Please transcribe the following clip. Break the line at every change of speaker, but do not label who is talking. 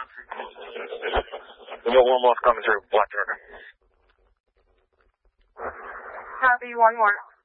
We got one more coming through, Black Trucker.
Copy, one more.